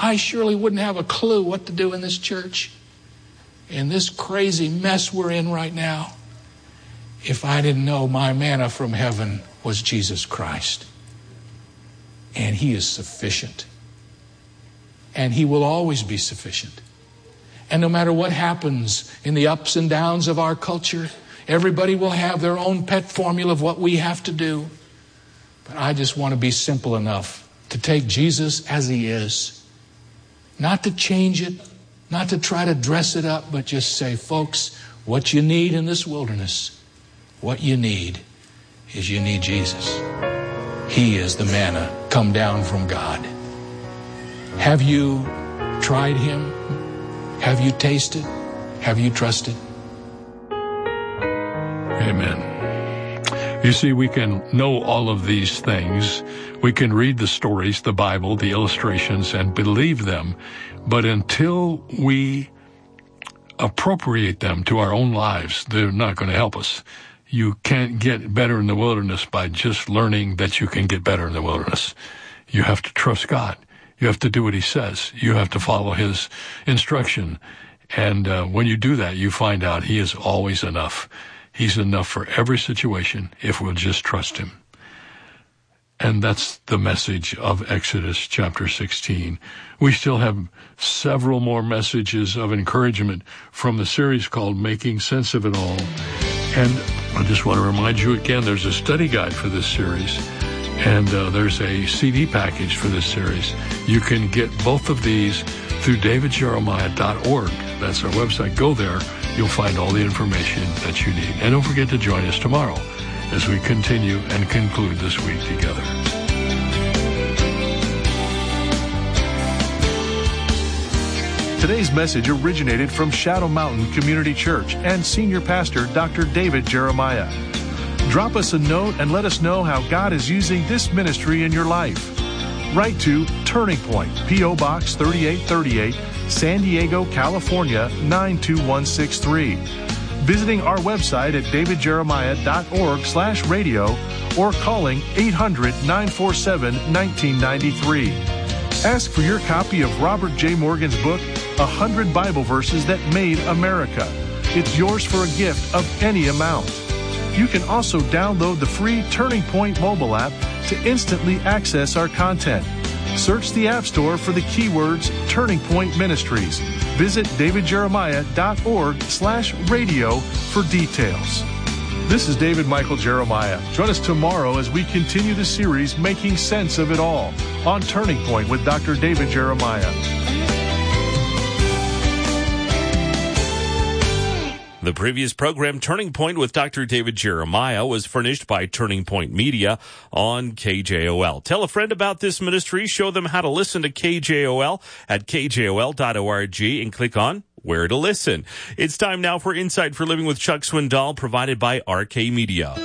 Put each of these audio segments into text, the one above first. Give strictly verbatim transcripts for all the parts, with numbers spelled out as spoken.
I surely wouldn't have a clue what to do in this church, in this crazy mess we're in right now, if I didn't know my manna from heaven was Jesus Christ. And he is sufficient. And he will always be sufficient. And no matter what happens in the ups and downs of our culture, everybody will have their own pet formula of what we have to do. But I just want to be simple enough to take Jesus as he is. Not to change it, not to try to dress it up, but just say, folks, what you need in this wilderness, what you need is you need Jesus. He is the manna come down from God. Have you tried him? Have you tasted? Have you trusted? Amen. You see, we can know all of these things. We can read the stories, the Bible, the illustrations, and believe them. But until we appropriate them to our own lives, they're not going to help us. You can't get better in the wilderness by just learning that you can get better in the wilderness. You have to trust God. You have to do what he says. You have to follow his instruction. And uh, when you do that, you find out he is always enough. He's enough for every situation if we'll just trust him. And that's the message of Exodus chapter sixteen. We still have several more messages of encouragement from the series called Making Sense of It All. And I just want to remind you again, there's a study guide for this series. And uh, there's a C D package for this series. You can get both of these through david jeremiah dot org. That's our website. Go there. You'll find all the information that you need. And don't forget to join us tomorrow as we continue and conclude this week together. Today's message originated from Shadow Mountain Community Church and Senior Pastor Doctor David Jeremiah. Drop us a note and let us know how God is using this ministry in your life. Write to Turning Point, P O Box thirty-eight thirty-eight, San Diego, California, nine two one six three. Visiting our website at david jeremiah dot org slash radio or calling eight hundred, nine four seven, one nine nine three. Ask for your copy of Robert J. Morgan's book, one hundred Bible Verses That Made America. It's yours for a gift of any amount. You can also download the free Turning Point mobile app to instantly access our content. Search the App Store for the keywords Turning Point Ministries. Visit david jeremiah dot org slash radio for details. This is David Michael Jeremiah. Join us tomorrow as we continue the series Making Sense of It All on Turning Point with Doctor David Jeremiah. The previous program, Turning Point with Doctor David Jeremiah, was furnished by Turning Point Media on K J O L. Tell a friend about this ministry. Show them how to listen to K J O L at k j o l dot org and click on Where to Listen. It's time now for Insight for Living with Chuck Swindoll, provided by R K Media.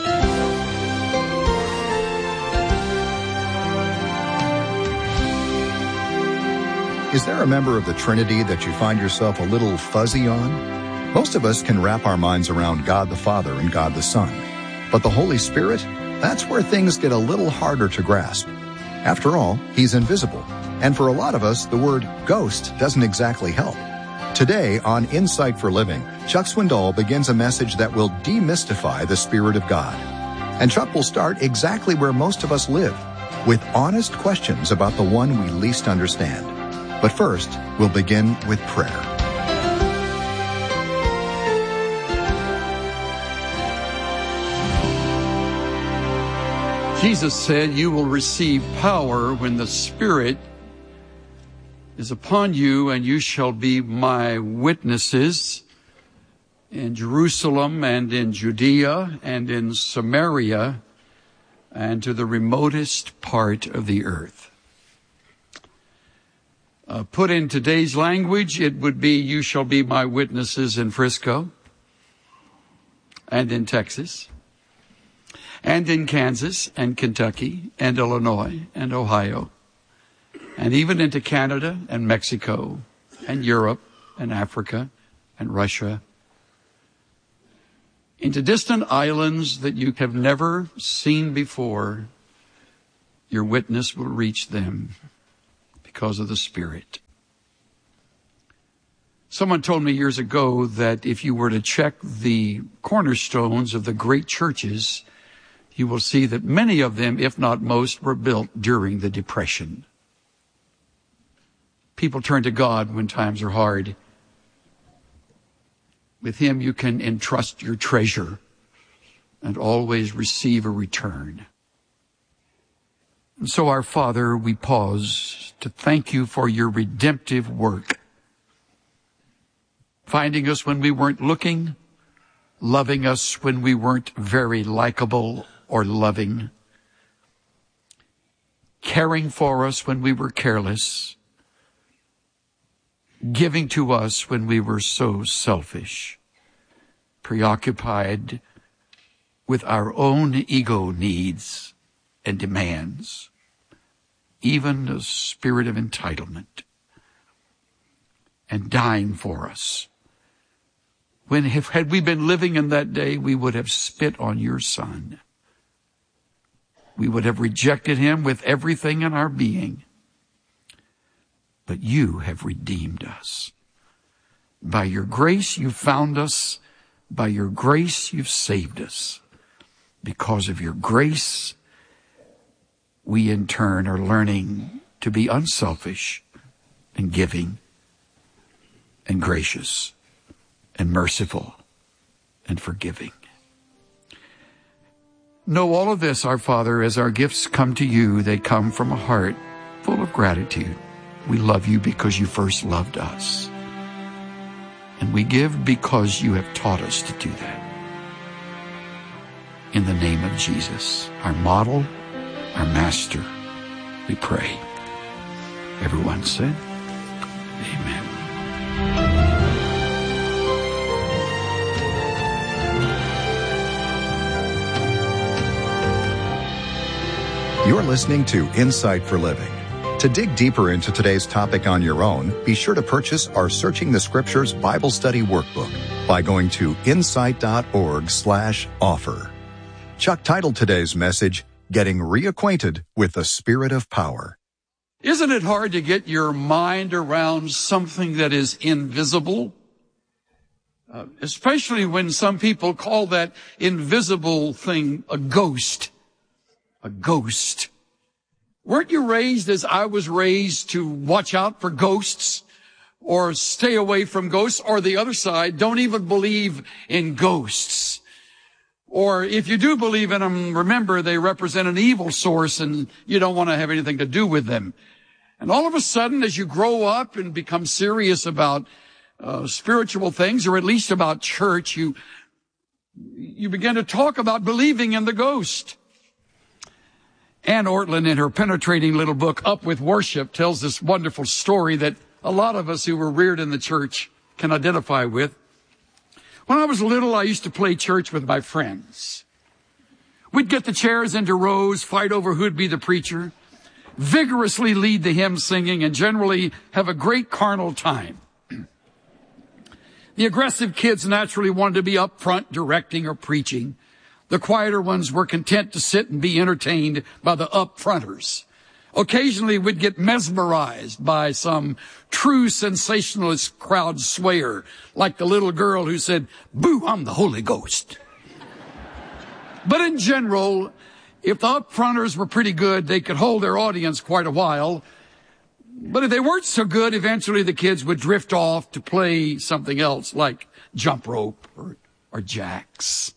Is there a member of the Trinity that you find yourself a little fuzzy on? Most of us can wrap our minds around God the Father and God the Son. But the Holy Spirit, that's where things get a little harder to grasp. After all, he's invisible. And for a lot of us, the word ghost doesn't exactly help. Today on Insight for Living, Chuck Swindoll begins a message that will demystify the Spirit of God. And Chuck will start exactly where most of us live, with honest questions about the one we least understand. But first, we'll begin with prayer. Jesus said, you will receive power when the Spirit is upon you, and you shall be my witnesses in Jerusalem and in Judea and in Samaria and to the remotest part of the earth. Uh, put in today's language, it would be, you shall be my witnesses in Frisco and in Texas, and in Kansas and Kentucky and Illinois and Ohio, and even into Canada and Mexico and Europe and Africa and Russia, into distant islands that you have never seen before. Your witness will reach them because of the Spirit. Someone told me years ago that if you were to check the cornerstones of the great churches, you will see that many of them, if not most, were built during the Depression. People turn to God when times are hard. With Him you can entrust your treasure and always receive a return. And so, our Father, we pause to thank you for your redemptive work, finding us when we weren't looking, loving us when we weren't very likable or loving, caring for us when we were careless, giving to us when we were so selfish, preoccupied with our own ego needs and demands, even a spirit of entitlement, and dying for us. When if, had we been living in that day, we would have spit on your Son. We would have rejected him with everything in our being. But you have redeemed us. By your grace, you found us. By your grace, you've saved us. Because of your grace, we in turn are learning to be unselfish and giving and gracious and merciful and forgiving. Know all of this, our Father, as our gifts come to you, they come from a heart full of gratitude. We love you because you first loved us. And we give because you have taught us to do that. In the name of Jesus, our model, our master, we pray. Everyone said, amen. You're listening to Insight for Living. To dig deeper into today's topic on your own, be sure to purchase our Searching the Scriptures Bible Study Workbook by going to insight.org slash offer. Chuck titled today's message, Getting Reacquainted with the Spirit of Power. Isn't it hard to get your mind around something that is invisible? Uh, especially when some people call that invisible thing a ghost. A ghost. Weren't you raised as I was raised to watch out for ghosts or stay away from ghosts? Or the other side, don't even believe in ghosts. Or if you do believe in them, remember they represent an evil source and you don't want to have anything to do with them. And all of a sudden, as you grow up and become serious about uh, spiritual things, or at least about church, you you begin to talk about believing in the ghost. Ann Ortlund, in her penetrating little book, Up with Worship, tells this wonderful story that a lot of us who were reared in the church can identify with. When I was little, I used to play church with my friends. We'd get the chairs into rows, fight over who'd be the preacher, vigorously lead the hymn singing, and generally have a great carnal time. The aggressive kids naturally wanted to be up front directing or preaching. The quieter ones were content to sit and be entertained by the up-fronters. Occasionally, we'd get mesmerized by some true sensationalist crowd swayer, like the little girl who said, "Boo, I'm the Holy Ghost." But in general, if the up-fronters were pretty good, they could hold their audience quite a while. But if they weren't so good, eventually the kids would drift off to play something else, like jump rope or, or jacks.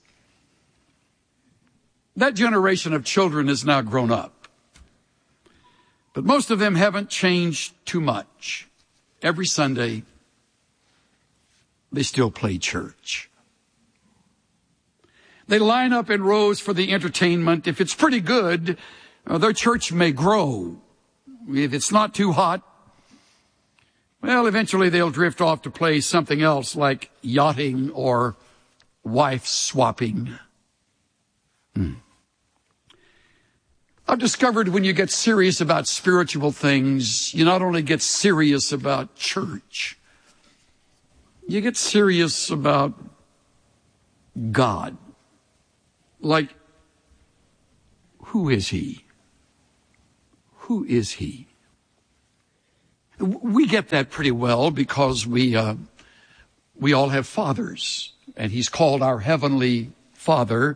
That generation of children is now grown up. But most of them haven't changed too much. Every Sunday, they still play church. They line up in rows for the entertainment. If it's pretty good, uh, their church may grow. If it's not too hot, well, eventually they'll drift off to play something else like yachting or wife swapping. Hmm. I've discovered when you get serious about spiritual things, you not only get serious about church, you get serious about God. Like, who is he? Who is he? We get that pretty well because we uh, we all have fathers, and he's called our heavenly Father.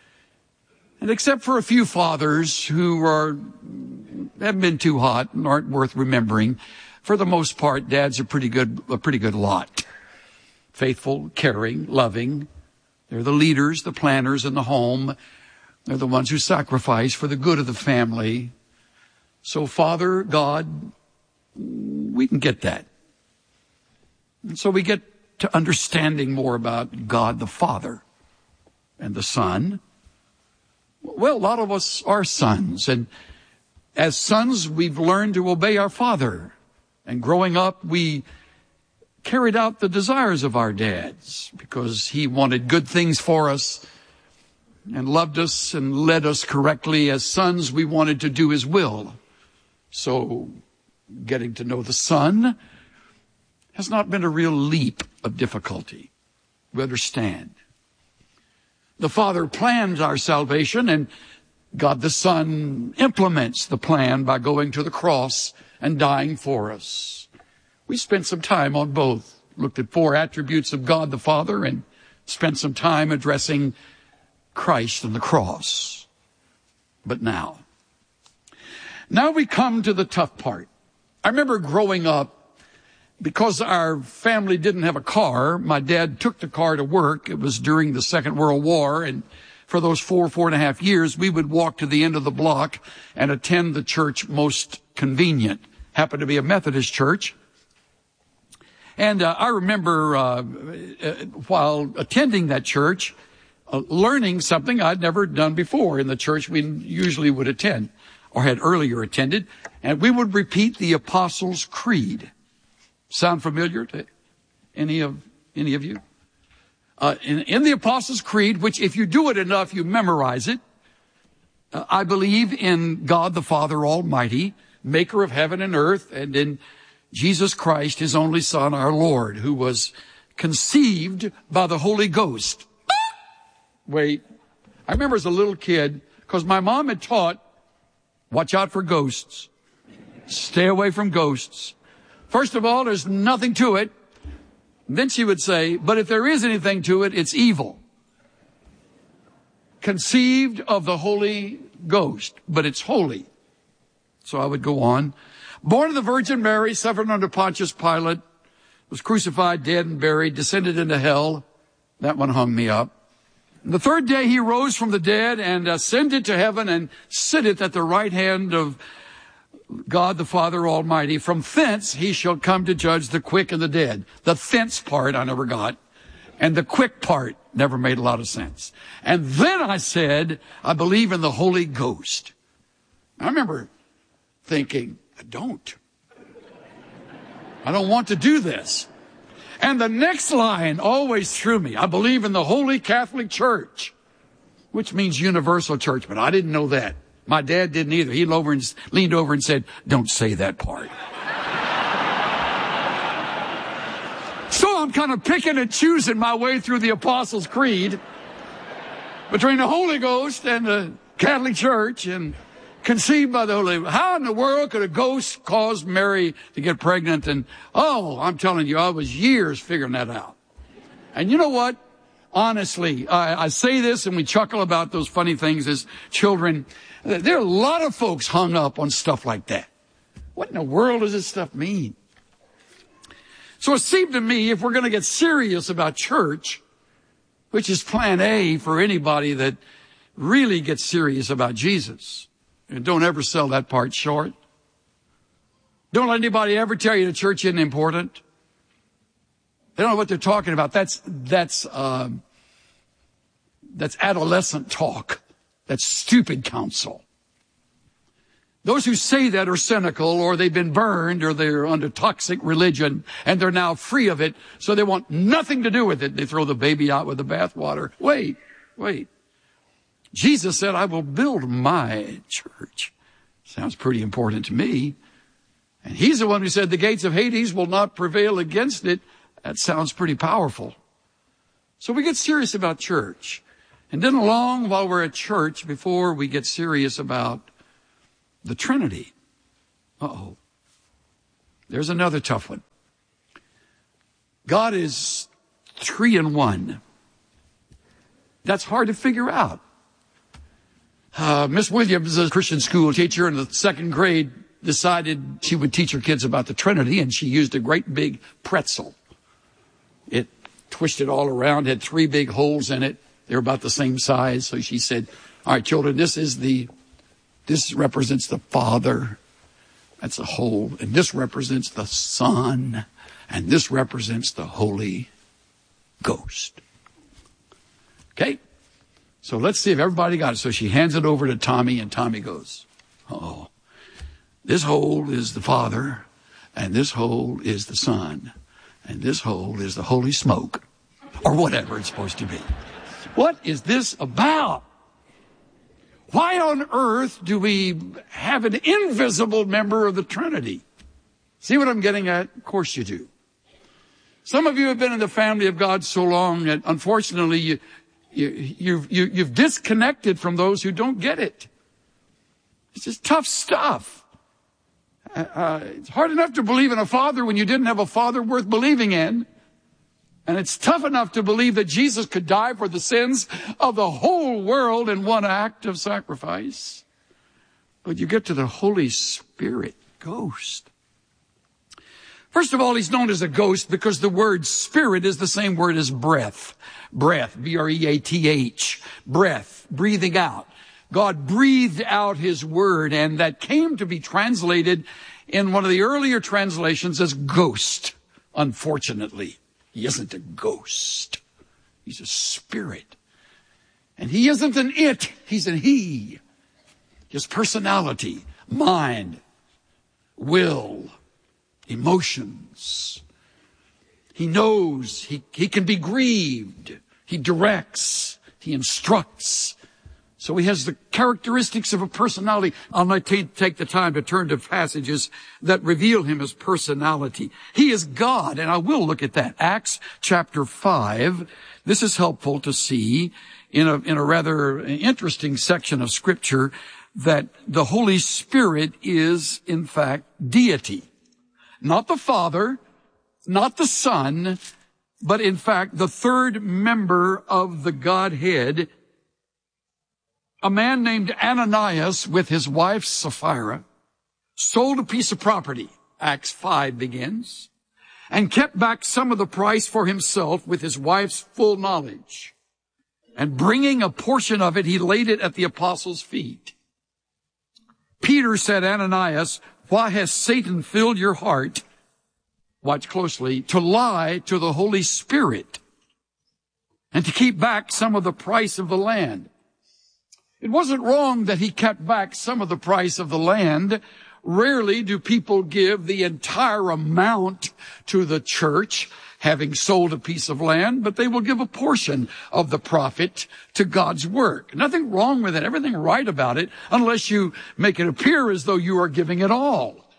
And except for a few fathers who are haven't been too hot and aren't worth remembering, for the most part, dads are pretty good, a pretty good lot. Faithful, caring, loving. They're the leaders, the planners in the home. They're the ones who sacrifice for the good of the family. So Father, God, we can get that. And so we get to understanding more about God the Father and the Son. Well, a lot of us are sons, and as sons, we've learned to obey our father. And growing up, we carried out the desires of our dads because he wanted good things for us and loved us and led us correctly. As sons, we wanted to do his will. So getting to know the Son has not been a real leap of difficulty. We understand. The Father plans our salvation, and God the Son implements the plan by going to the cross and dying for us. We spent some time on both, looked at four attributes of God the Father, and spent some time addressing Christ and the cross. But now, now we come to the tough part. I remember growing up, because our family didn't have a car, my dad took the car to work. It was during the Second World War, and for those four, four and a half years, we would walk to the end of the block and attend the church most convenient. Happened to be a Methodist church. And uh, I remember uh, while attending that church, uh, learning something I'd never done before in the church we usually would attend or had earlier attended, and we would repeat the Apostles' Creed. Sound familiar to any of any of you? Uh, in, in the Apostles' Creed, which if you do it enough, you memorize it. Uh, I believe in God the Father Almighty, maker of heaven and earth, and in Jesus Christ, his only Son, our Lord, who was conceived by the Holy Ghost. Wait, I remember as a little kid, because my mom had taught, watch out for ghosts. Stay away from ghosts. First of all, there's nothing to it. Then she would say, but if there is anything to it, it's evil. Conceived of the Holy Ghost, but it's holy. So I would go on. Born of the Virgin Mary, suffered under Pontius Pilate, was crucified, dead, and buried, descended into hell. That one hung me up. And the third day he rose from the dead and ascended to heaven and sitteth at the right hand of God the Father Almighty. From thence he shall come to judge the quick and the dead. The thence part I never got, and the quick part never made a lot of sense. And then I said, I believe in the Holy Ghost. I remember thinking, I don't. I don't want to do this. And the next line always threw me. I believe in the Holy Catholic Church, which means universal church, but I didn't know that. My dad didn't either. He leaned over and, leaned over and said, don't say that part. So I'm kind of picking and choosing my way through the Apostles' Creed between the Holy Ghost and the Catholic Church and conceived by the Holy. How in the world could a ghost cause Mary to get pregnant? And, oh, I'm telling you, I was years figuring that out. And you know what? Honestly, I, I say this and we chuckle about those funny things as children. There are a lot of folks hung up on stuff like that. What in the world does this stuff mean? So it seemed to me if we're going to get serious about church, which is plan A for anybody that really gets serious about Jesus, and don't ever sell that part short. Don't let anybody ever tell you the church isn't important. They don't know what they're talking about. That's, that's, um, that's adolescent talk. That's stupid counsel. Those who say that are cynical, or they've been burned, or they're under toxic religion, and they're now free of it, so they want nothing to do with it. They throw the baby out with the bathwater. Wait, wait. Jesus said, I will build my church. Sounds pretty important to me. And he's the one who said the gates of Hades will not prevail against it. That sounds pretty powerful. So we get serious about church. And then along while we're at church, before we get serious about the Trinity. Uh-oh. There's another tough one. God is three in one. That's hard to figure out. Uh, Miss Williams, a Christian school teacher in the second grade, decided she would teach her kids about the Trinity, and she used a great big pretzel. It twisted all around, had three big holes in it. They're about the same size. So she said, all right, children, this is the, this represents the Father. That's a hole. And this represents the Son. And this represents the Holy Ghost. Okay? So let's see if everybody got it. So she hands it over to Tommy, and Tommy goes, oh, this hole is the Father, and this hole is the Son, and this hole is the Holy Smoke, or whatever it's supposed to be. What is this about? Why on earth do we have an invisible member of the Trinity? See what I'm getting at? Of course you do. Some of you have been in the family of God so long that unfortunately you, you, you've, you, you've disconnected from those who don't get it. It's just tough stuff. Uh, it's hard enough to believe in a father when you didn't have a father worth believing in. And it's tough enough to believe that Jesus could die for the sins of the whole world in one act of sacrifice. But you get to the Holy Spirit, ghost. First of all, he's known as a ghost because the word spirit is the same word as breath. Breath, B R E A T H, breath, breathing out. God breathed out his word, and that came to be translated in one of the earlier translations as ghost, unfortunately. He isn't a ghost. He's a spirit. And he isn't an it. He's an he. His personality, mind, will, emotions. He knows. He, he can be grieved. He directs. He instructs. So he has the characteristics of a personality. I'll not t- take the time to turn to passages that reveal him as personality. He is God, and I will look at that. Acts chapter five. This is helpful to see in a, in a rather interesting section of Scripture that the Holy Spirit is, in fact, deity. Not the Father, not the Son, but in fact, the third member of the Godhead. A man named Ananias with his wife Sapphira sold a piece of property, Acts five begins, and kept back some of the price for himself with his wife's full knowledge. And bringing a portion of it, he laid it at the apostles' feet. Peter said, Ananias, why has Satan filled your heart, watch closely, to lie to the Holy Spirit and to keep back some of the price of the land? It wasn't wrong that he kept back some of the price of the land. Rarely do people give the entire amount to the church, having sold a piece of land, but they will give a portion of the profit to God's work. Nothing wrong with it, everything right about it, unless you make it appear as though you are giving it all.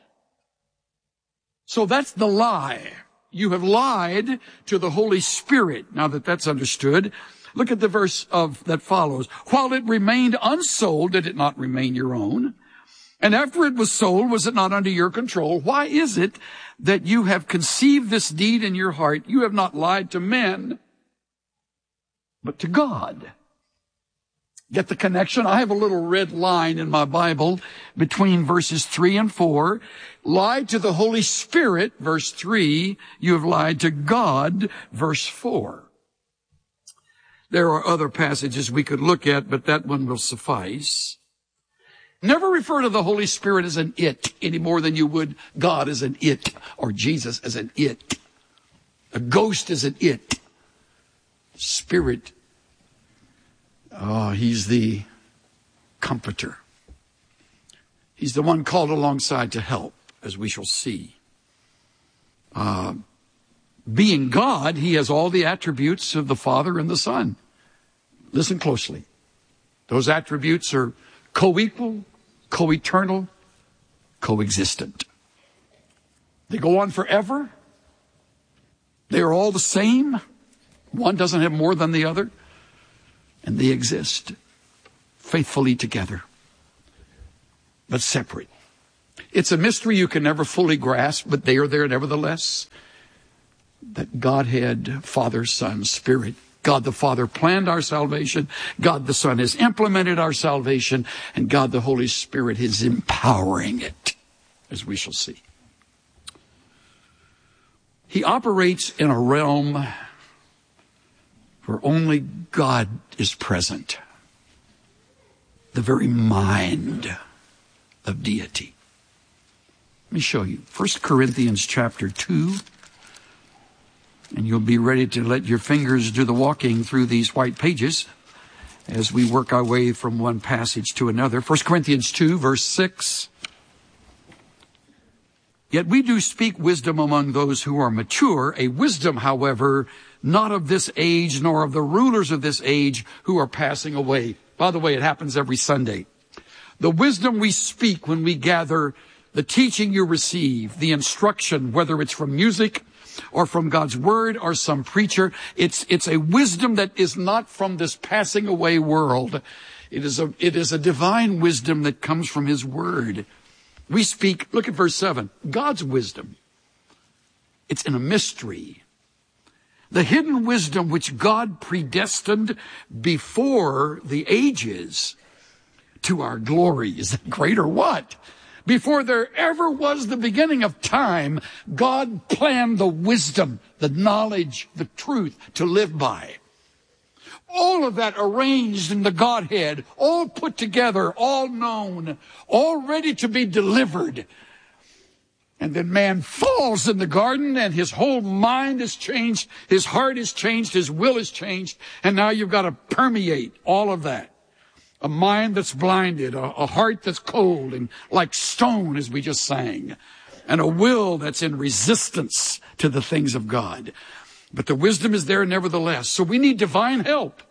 So that's the lie. You have lied to the Holy Spirit. Now that that's understood, look at the verse of that follows. While it remained unsold, did it not remain your own? And after it was sold, was it not under your control? Why is it that you have conceived this deed in your heart? You have not lied to men, but to God. Get the connection? I have a little red line in my Bible between verses three and four. Lied to the Holy Spirit, verse three. You have lied to God, verse four. There are other passages we could look at, but that one will suffice. Never refer to the Holy Spirit as an it any more than you would God as an it or Jesus as an it. A ghost is an it. Spirit, oh, he's the comforter. He's the one called alongside to help, as we shall see. Uh, being God, he has all the attributes of the Father and the Son. Listen closely. Those attributes are co-equal, co-eternal, co-existent. They go on forever. They are all the same. One doesn't have more than the other. And they exist faithfully together, but separate. It's a mystery you can never fully grasp, but they are there nevertheless. that Godhead, Father, Son, Spirit, God the Father planned our salvation, God the Son has implemented our salvation, and God the Holy Spirit is empowering it, as we shall see. He operates in a realm where only God is present, the very mind of deity. Let me show you. First Corinthians chapter two. And you'll be ready to let your fingers do the walking through these white pages as we work our way from one passage to another. First Corinthians two, verse six. Yet we do speak wisdom among those who are mature, a wisdom, however, not of this age, nor of the rulers of this age who are passing away. By the way, it happens every Sunday. The wisdom we speak when we gather, the teaching you receive, the instruction, whether it's from music or from God's word or some preacher, it's, it's a wisdom that is not from this passing away world. It is a, it is a divine wisdom that comes from his word. We speak, look at verse seven, God's wisdom. It's in a mystery. The hidden wisdom which God predestined before the ages to our glory. Is that great or what? Before there ever was the beginning of time, God planned the wisdom, the knowledge, the truth to live by. All of that arranged in the Godhead, all put together, all known, all ready to be delivered. And then man falls in the garden and his whole mind is changed, his heart is changed, his will is changed, and now you've got to permeate all of that. A mind that's blinded, a, a heart that's cold and like stone, as we just sang, and a will that's in resistance to the things of God. But the wisdom is there nevertheless. So we need divine help.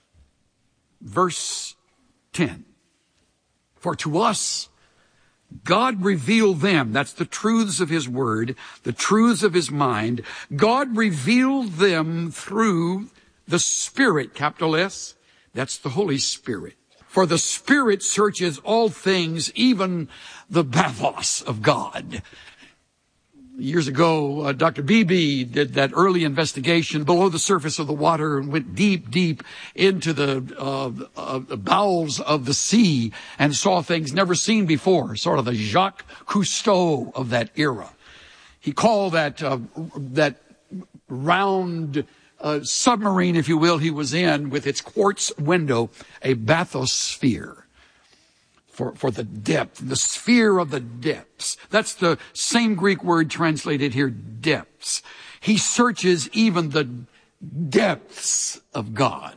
Verse ten. For to us, God revealed them. That's the truths of his word, the truths of his mind. God revealed them through the Spirit, capital S. That's the Holy Spirit. For the Spirit searches all things, even the bathos of God. Years ago, uh, Doctor Beebe did that early investigation below the surface of the water and went deep, deep into the, uh, uh, the bowels of the sea and saw things never seen before, sort of the Jacques Cousteau of that era. He called that, uh, that round uh, submarine, if you will, he was in with its quartz window, a bathysphere. For, for the depth, the sphere of the depths. That's the same Greek word translated here, depths. He searches even the depths of God.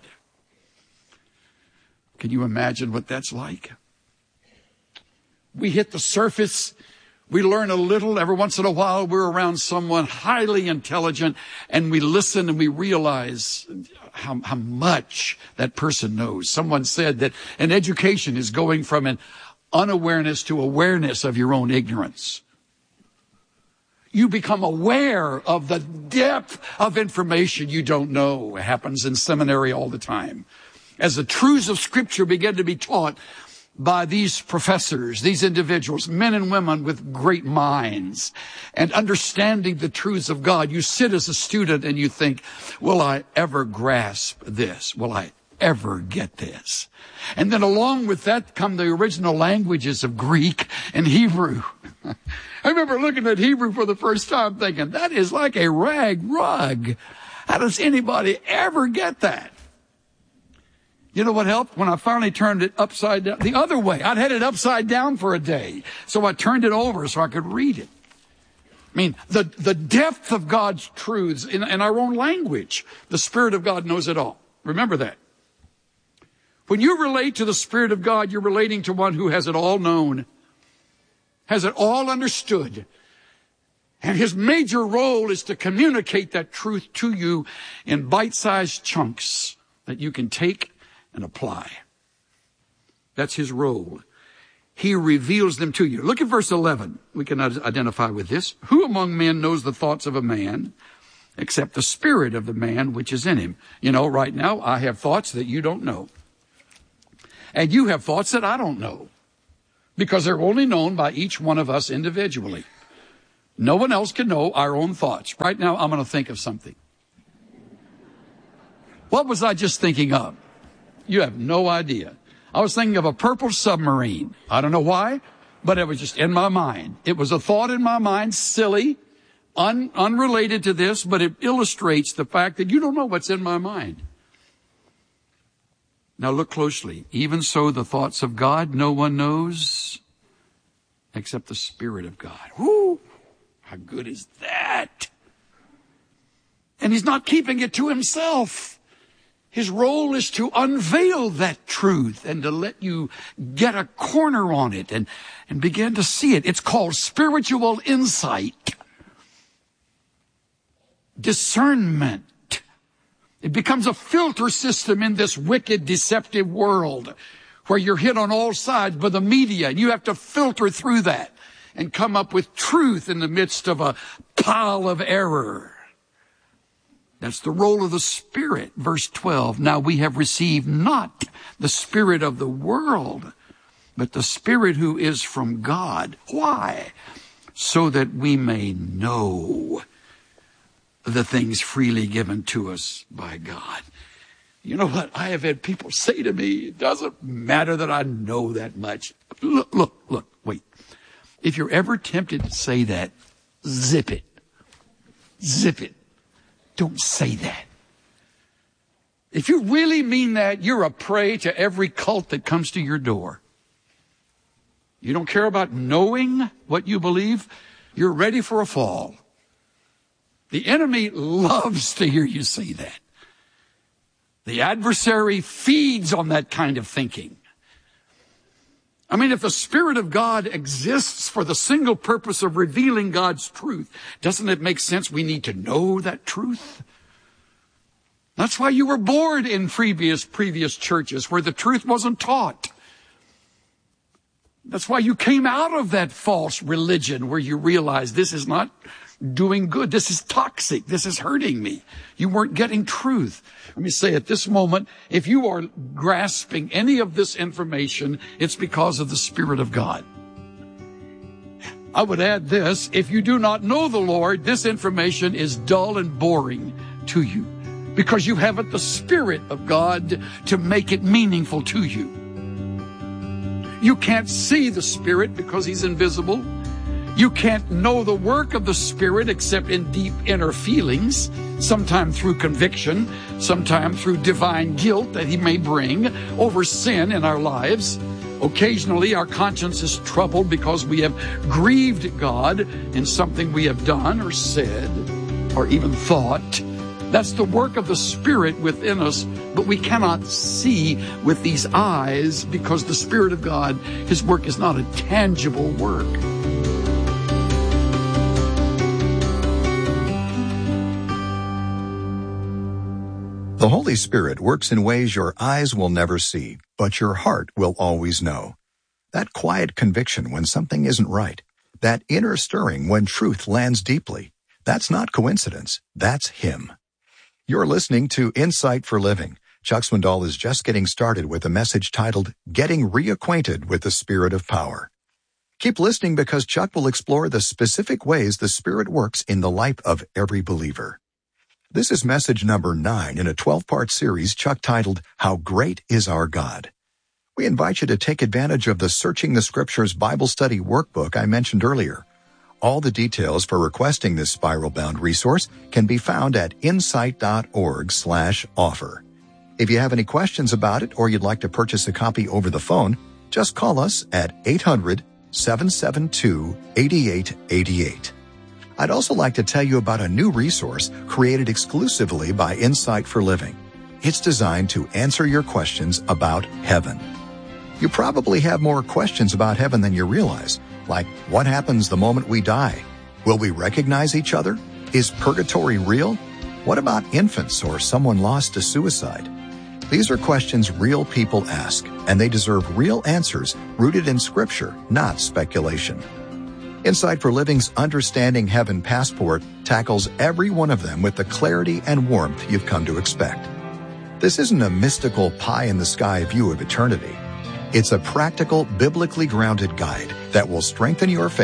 Can you imagine what that's like? We hit the surface. We learn a little. Every once in a while, we're around someone highly intelligent, and we listen and we realize how, how much that person knows. Someone said that an education is going from an unawareness to awareness of your own ignorance. You become aware of the depth of information you don't know. It happens in seminary all the time. As the truths of Scripture begin to be taught by these professors, these individuals, men and women with great minds, and understanding the truths of God, you sit as a student and you think, will I ever grasp this? Will I ever get this? And then along with that come the original languages of Greek and Hebrew. I remember looking at Hebrew for the first time thinking, that is like a rag rug. How does anybody ever get that? You know what helped? When I finally turned it upside down, the other way. I'd had it upside down for a day. So I turned it over so I could read it. I mean, the, the depth of God's truths in, in our own language. The Spirit of God knows it all. Remember that. When you relate to the Spirit of God, you're relating to one who has it all known, has it all understood. And his major role is to communicate that truth to you in bite-sized chunks that you can take and apply. That's his role. He reveals them to you. Look at verse eleven. We can identify with this. Who among men knows the thoughts of a man except the spirit of the man which is in him? You know, right now I have thoughts that you don't know. And you have thoughts that I don't know. Because they're only known by each one of us individually. No one else can know our own thoughts. Right now, I'm going to think of something. What was I just thinking of? You have no idea. I was thinking of a purple submarine. I don't know why, but it was just in my mind. It was a thought in my mind, silly, un- unrelated to this, but it illustrates the fact that you don't know what's in my mind. Now look closely. Even so, the thoughts of God, no one knows except the Spirit of God. Whoo! How good is that? And he's not keeping it to himself. His role is to unveil that truth and to let you get a corner on it and, and begin to see it. It's called spiritual insight. Discernment. It becomes a filter system in this wicked, deceptive world where you're hit on all sides by the media, and you have to filter through that and come up with truth in the midst of a pile of error. That's the role of the Spirit. Verse twelve, now we have received not the spirit of the world, but the Spirit who is from God. Why? So that we may know the things freely given to us by God. You know what? I have had people say to me, it doesn't matter that I know that much. Look, look, look, wait. If you're ever tempted to say that, zip it. Zip it. Don't say that. If you really mean that, you're a prey to every cult that comes to your door. You don't care about knowing what you believe, you're ready for a fall. The enemy loves to hear you say that. The adversary feeds on that kind of thinking. I mean, if the Spirit of God exists for the single purpose of revealing God's truth, doesn't it make sense we need to know that truth? That's why you were born in previous, previous churches where the truth wasn't taught. That's why you came out of that false religion where you realized this is not doing good. This is toxic. This is hurting me. You weren't getting truth. Let me say at this moment, if you are grasping any of this information, it's because of the Spirit of God. I would add this, if you do not know the Lord, this information is dull and boring to you because you haven't the Spirit of God to make it meaningful to you. You can't see the Spirit because He's invisible. You can't know the work of the Spirit except in deep inner feelings, sometimes through conviction, sometimes through divine guilt that He may bring over sin in our lives. Occasionally, our conscience is troubled because we have grieved God in something we have done or said or even thought. That's the work of the Spirit within us, but we cannot see with these eyes because the Spirit of God, His work is not a tangible work. The Holy Spirit works in ways your eyes will never see, but your heart will always know. That quiet conviction when something isn't right, that inner stirring when truth lands deeply, that's not coincidence, that's Him. You're listening to Insight for Living. Chuck Swindoll is just getting started with a message titled, Getting Reacquainted with the Spirit of Power. Keep listening because Chuck will explore the specific ways the Spirit works in the life of every believer. This is message number nine in a twelve-part series Chuck titled, How Great is Our God. We invite you to take advantage of the Searching the Scriptures Bible Study Workbook I mentioned earlier. All the details for requesting this spiral-bound resource can be found at insight.org slash offer. If you have any questions about it or you'd like to purchase a copy over the phone, just call us at eight hundred, seven seven two, eight eight eight eight. I'd also like to tell you about a new resource created exclusively by Insight for Living. It's designed to answer your questions about heaven. You probably have more questions about heaven than you realize, like what happens the moment we die? Will we recognize each other? Is purgatory real? What about infants or someone lost to suicide? These are questions real people ask, and they deserve real answers rooted in Scripture, not speculation. Insight for Living's Understanding Heaven Passport tackles every one of them with the clarity and warmth you've come to expect. This isn't a mystical pie-in-the-sky view of eternity. It's a practical, biblically grounded guide that will strengthen your faith,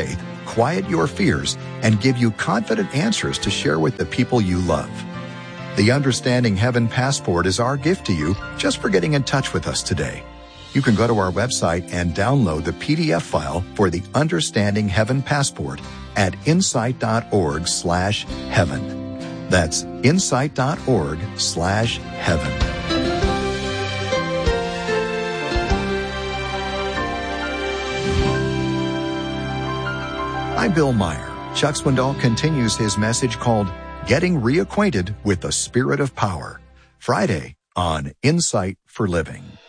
quiet your fears and give you confident answers to share with the people you love. The Understanding Heaven Passport is our gift to you just for getting in touch with us today. You can go to our website and download the P D F file for the Understanding Heaven Passport at insight.org slash heaven. That's insight.org slash heaven. I'm Bill Meyer. Chuck Swindoll continues his message called Getting Reacquainted with the Spirit of Power, Friday on Insight for Living.